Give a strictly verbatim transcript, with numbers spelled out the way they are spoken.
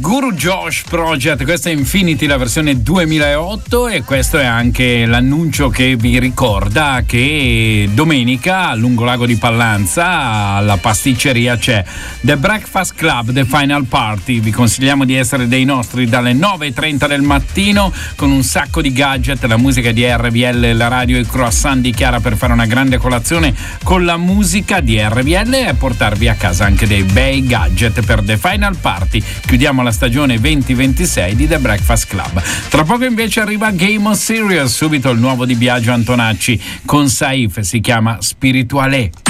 Guru Josh Project, questa è Infinity, la versione duemilaotto, e questo è anche l'annuncio che vi ricorda che domenica a Lungolago di Pallanza alla pasticceria c'è The Breakfast Club, The Final Party. Vi consigliamo di essere dei nostri dalle nove e trenta del mattino con un sacco di gadget, la musica di R V L, la radio e il croissant di Chiara per fare una grande colazione con la musica di R V L e portarvi a casa anche dei bei gadget per The Final Party. Chiudiamo la stagione venti ventisei di The Breakfast Club. Tra poco invece arriva Game of Serious, subito il nuovo di Biagio Antonacci con Saif, si chiama Spirituale.